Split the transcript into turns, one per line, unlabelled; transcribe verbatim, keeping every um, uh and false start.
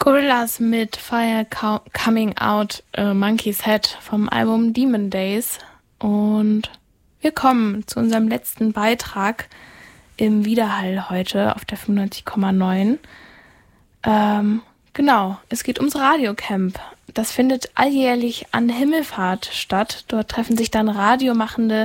Gorillaz mit Fire Co- Coming Out, äh, Monkey's Head vom Album Demon Days. Und wir kommen zu unserem letzten Beitrag im Widerhall heute auf der fünfundneunzig Komma neun. Ähm, genau, es geht ums Radiocamp. Das findet alljährlich an Himmelfahrt statt. Dort treffen sich dann Radiomachende